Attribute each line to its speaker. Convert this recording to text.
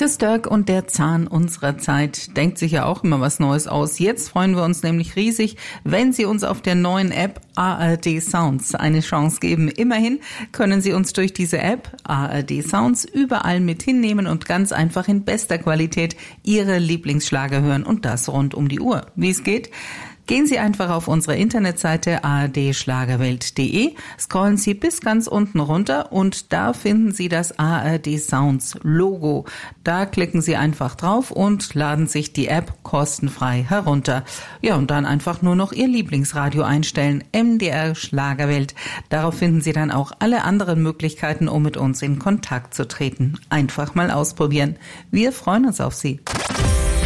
Speaker 1: Chris Dirk und der Zahn unserer Zeit denkt sich ja auch immer was Neues aus. Jetzt freuen wir uns nämlich riesig, wenn Sie uns auf der neuen App ARD Sounds eine Chance geben. Immerhin können Sie uns durch diese App ARD Sounds überall mit hinnehmen und ganz einfach in bester Qualität Ihre Lieblingsschlager hören und das rund um die Uhr. Wie es geht? Gehen Sie einfach auf unsere Internetseite ardschlagerwelt.de, scrollen Sie bis ganz unten runter und da finden Sie das ARD Sounds Logo. Da klicken Sie einfach drauf und laden sich die App kostenfrei herunter. Ja, und dann einfach nur noch Ihr Lieblingsradio einstellen, MDR Schlagerwelt. Darauf finden Sie dann auch alle anderen Möglichkeiten, um mit uns in Kontakt zu treten. Einfach mal ausprobieren. Wir freuen uns auf Sie.